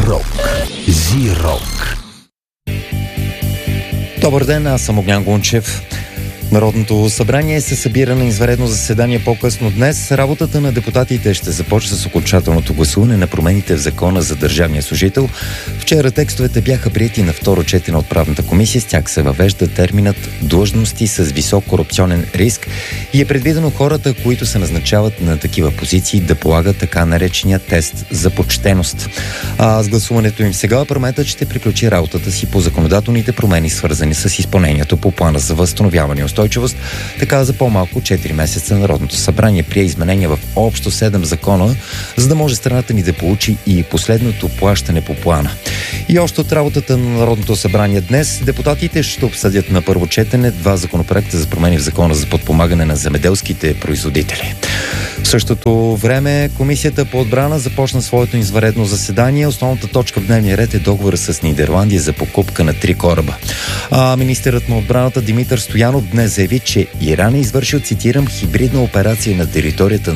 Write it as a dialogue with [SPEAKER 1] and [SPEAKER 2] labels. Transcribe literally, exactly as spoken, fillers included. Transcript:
[SPEAKER 1] Зирок. Зирок.
[SPEAKER 2] Добър ден, аз съм Огнян Гунчев. Народното събрание се събира на извънредно заседание по-късно днес. Работата на депутатите ще започне с окончателното гласуване на промените в закона за държавния служител. Вчера текстовете бяха приети на второ четене от правната комисия. С тях се въвежда терминът длъжности с висок корупционен риск и е предвидено хората, които се назначават на такива позиции, да полагат така наречения тест за почтеност. А с гласуването им сега парламентът ще приключи работата си по законодателните промени, свързани с изпълнението по плана за възстановяване и устойчивост. Така за по-малко четири месеца Народното събрание прие изменения в общо седем закона, за да може страната ни да получи и последното плащане по плана. И още от работата на Народното събрание днес депутатите ще обсъдят на първо четене два законопроекта за промени в закона за подпомагане на земеделските производители. В същото време Комисията по отбрана започна своето извънредно заседание. Основната точка в дневния ред е договор с Нидерландия за покупка на три кораба. А министърът на отбраната Димитър Стоянов днес заяви, че Иран е извършил, цитирам, хибридна операция на територията